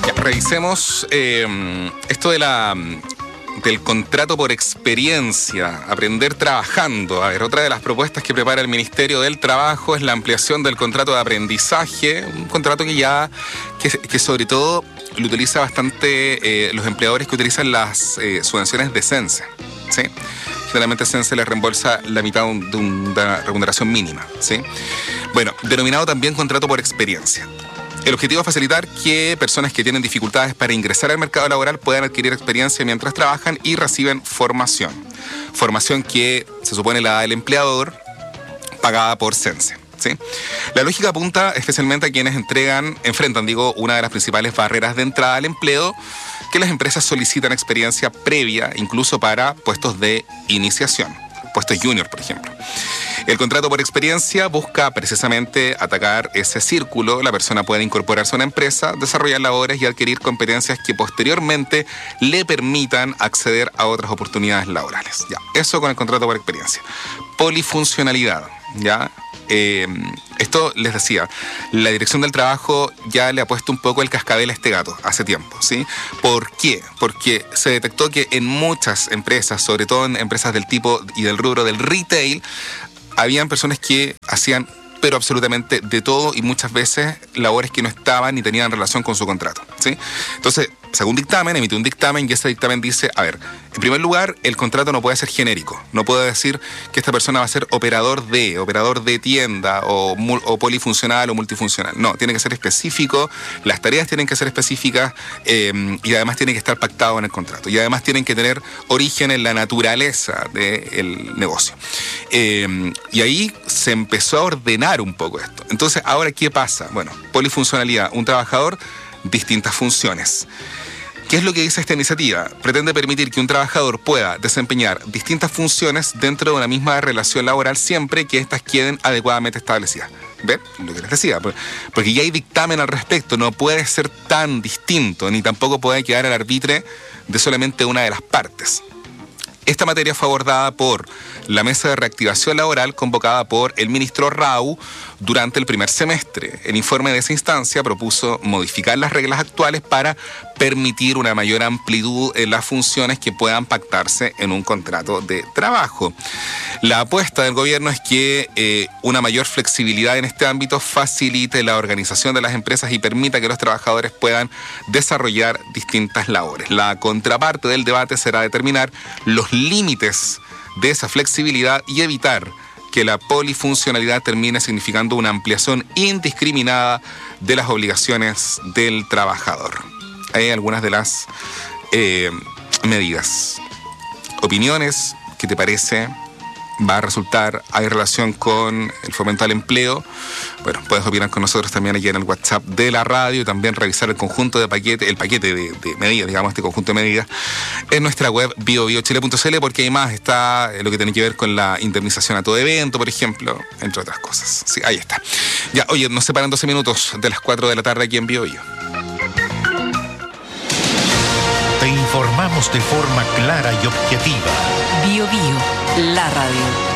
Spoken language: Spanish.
Ya, revisemos esto del contrato por experiencia, aprender trabajando. A ver, otra de las propuestas que prepara el Ministerio del Trabajo es la ampliación del contrato de aprendizaje, un contrato que sobre todo lo utiliza bastante los empleadores que utilizan las subvenciones de CENSE, ¿sí? Generalmente CENSE les reembolsa la mitad de una remuneración mínima, ¿sí? Bueno, denominado también contrato por experiencia. El objetivo es facilitar que personas que tienen dificultades para ingresar al mercado laboral puedan adquirir experiencia mientras trabajan y reciben formación. Formación que se supone la da el empleador, pagada por CENSE, ¿sí? La lógica apunta especialmente a quienes enfrentan una de las principales barreras de entrada al empleo, que las empresas solicitan experiencia previa, incluso para puestos de iniciación, puestos junior, por ejemplo. El contrato por experiencia busca precisamente atacar ese círculo. La persona puede incorporarse a una empresa, desarrollar labores y adquirir competencias que posteriormente le permitan acceder a otras oportunidades laborales. Ya, eso con el contrato por experiencia. Polifuncionalidad, ¿ya? Esto les decía, la Dirección del Trabajo ya le ha puesto un poco el cascabel a este gato hace tiempo, ¿sí? ¿Por qué? Porque se detectó que en muchas empresas, sobre todo en empresas del tipo y del rubro del retail, habían personas que hacían pero absolutamente de todo y muchas veces labores que no estaban ni tenían relación con su contrato, ¿sí? Entonces, sacó un dictamen, emitió un dictamen y ese dictamen dice, a ver, en primer lugar, el contrato no puede ser genérico. No puede decir que esta persona va a ser operador de tienda o polifuncional o multifuncional. No, tiene que ser específico, las tareas tienen que ser específicas y además tiene que estar pactado en el contrato. Y además tienen que tener origen en la naturaleza del negocio. Y ahí se empezó a ordenar un poco esto. Entonces, ¿ahora qué pasa? Bueno, polifuncionalidad, un trabajador, distintas funciones. ¿Qué es lo que dice esta iniciativa? Pretende permitir que un trabajador pueda desempeñar distintas funciones dentro de una misma relación laboral siempre que éstas queden adecuadamente establecidas. ¿Ven? Lo que les decía, porque ya hay dictamen al respecto, no puede ser tan distinto, ni tampoco puede quedar al arbitrio de solamente una de las partes. Esta materia fue abordada por la Mesa de Reactivación Laboral convocada por el ministro Rau durante el primer semestre. El informe de esa instancia propuso modificar las reglas actuales para permitir una mayor amplitud en las funciones que puedan pactarse en un contrato de trabajo. La apuesta del gobierno es que una mayor flexibilidad en este ámbito facilite la organización de las empresas y permita que los trabajadores puedan desarrollar distintas labores. La contraparte del debate será determinar los límites de esa flexibilidad y evitar que la polifuncionalidad termine significando una ampliación indiscriminada de las obligaciones del trabajador. Hay algunas de las medidas. Opiniones, ¿qué te parece? ¿Va a resultar? ¿Hay relación con el fomento al empleo? Bueno, puedes opinar con nosotros también aquí en el WhatsApp de la radio y también revisar el conjunto de paquete de medidas, digamos, este conjunto de medidas en nuestra web biobiochile.cl, porque además está lo que tiene que ver con la indemnización a todo evento, por ejemplo, entre otras cosas. Sí, ahí está. Ya, oye, nos separan 12 minutos de las 4 de la tarde aquí en Bio Bio. Te informamos de forma clara y objetiva. Bio Bio, la radio.